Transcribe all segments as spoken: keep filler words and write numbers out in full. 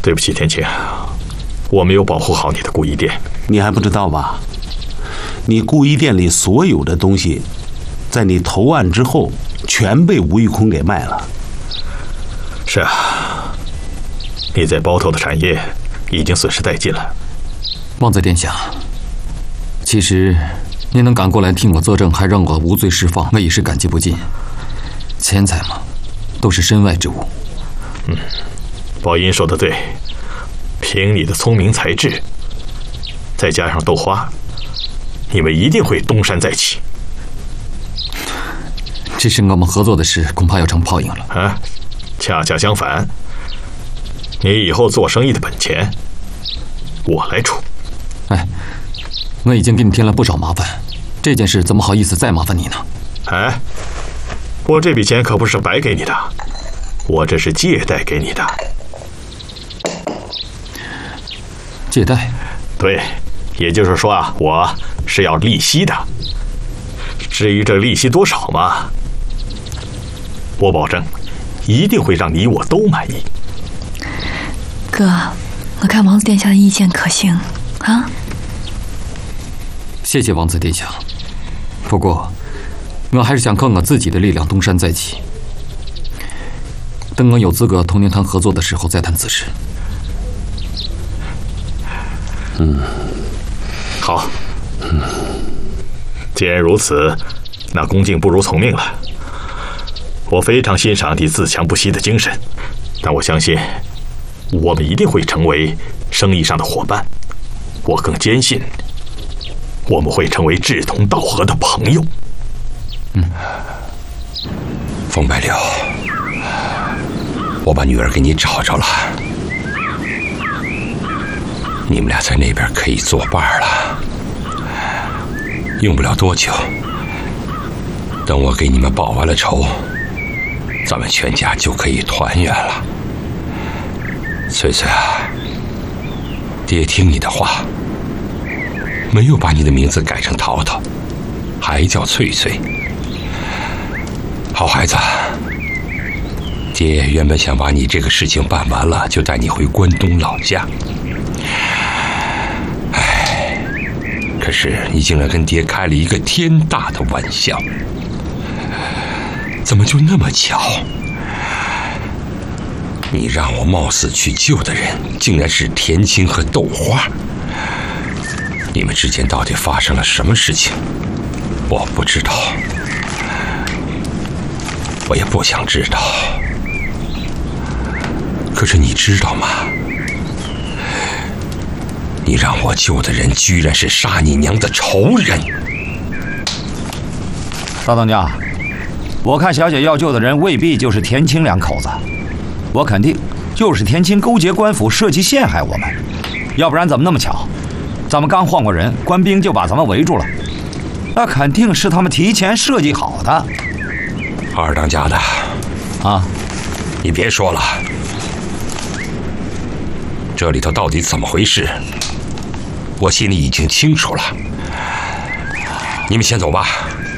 对不起，天晴，我没有保护好你的顾一店。 你还不知道吧？你顾一店里所有的东西，在你投案之后，全被吴玉坤给卖了。 是啊，你在包头的产业已经损失殆尽了。 望在殿下，其实您能赶过来替我作证，还让我无罪释放，我已是感激不尽。钱财嘛，都是身外之物。 嗯，宝音说的对，凭你的聪明才智，再加上豆花，你们一定会东山再起。 只是我们合作的事，恐怕要成泡影了。 啊，恰恰相反，你以后做生意的本钱，我来出。 哎，我已经给你添了不少麻烦，这件事怎么好意思再麻烦你呢？ 哎，我这笔钱可不是白给你的，我这是借贷给你的。 借贷？ 对，也就是说啊，我是要利息的。至于这利息多少嘛，我保证一定会让你我都满意。 哥，我看王子殿下的意见可行啊。 谢谢王子殿下，不过我还是想靠我自己的力量东山再起。等我有资格同您谈合作的时候再谈此事。 嗯， 好。嗯，既然如此，那恭敬不如从命了。我非常欣赏你自强不息的精神，但我相信我们一定会成为生意上的伙伴。我更坚信我们会成为志同道合的朋友。 嗯， 风白柳，我把女儿给你找着了，你们俩在那边可以作伴了。用不了多久，等我给你们报完了仇，咱们全家就可以团圆了。翠翠啊，爹听你的话，没有把你的名字改成淘淘，还叫翠翠。好孩子，爹原本想把你这个事情办完了，就带你回关东老家。唉，可是你竟然跟爹开了一个天大的玩笑，怎么就那么巧？你让我冒死去救的人，竟然是田青和豆花。你们之间到底发生了什么事情？我不知道，我也不想知道。可是你知道吗？你让我救的人，居然是杀你娘的仇人！ 大当家，我看小姐要救的人未必就是田青两口子，我肯定就是田青勾结官府，设计陷害我们。要不然怎么那么巧？咱们刚换过人，官兵就把咱们围住了，那肯定是他们提前设计好的。 二当家的， 啊， 你别说了，这里头到底怎么回事？我心里已经清楚了。你们先走吧，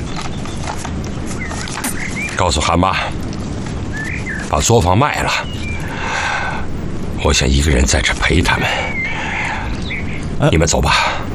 告诉韩妈，把作坊卖了。我想一个人在这陪他们。你们走吧。